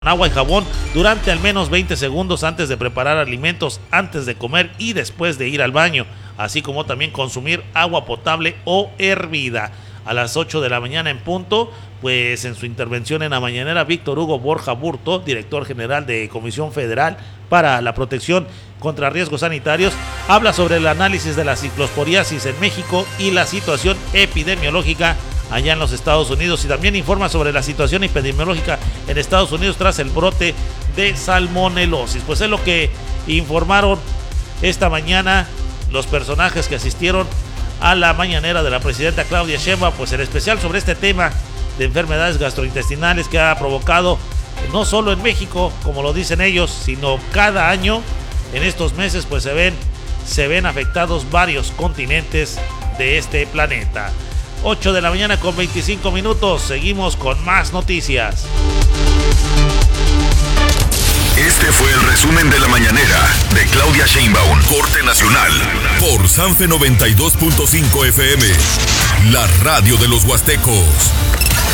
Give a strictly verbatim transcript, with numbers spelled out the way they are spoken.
agua y jabón durante al menos veinte segundos antes de preparar alimentos, antes de comer y después de ir al baño, así como también consumir agua potable o hervida. A las ocho de la mañana en punto, pues en su intervención en la mañanera, Víctor Hugo Borja Burto, director general de Comisión Federal para la Protección contra Riesgos Sanitarios, habla sobre el análisis de la ciclosporiasis en México y la situación epidemiológica allá en los Estados Unidos, y también informa sobre la situación epidemiológica en Estados Unidos tras el brote de salmonelosis. Pues es lo que informaron esta mañana los personajes que asistieron a la mañanera de la presidenta Claudia Sheinbaum, pues en especial sobre este tema de enfermedades gastrointestinales que ha provocado no solo en México, como lo dicen ellos, sino cada año en estos meses, pues se ven, se ven afectados varios continentes de este planeta. ocho de la mañana con veinticinco minutos, seguimos con más noticias. Este fue el resumen de la mañanera de Claudia Sheinbaum, Corte Nacional, por Sanfe noventa y dos punto cinco F M, la radio de los Huastecos.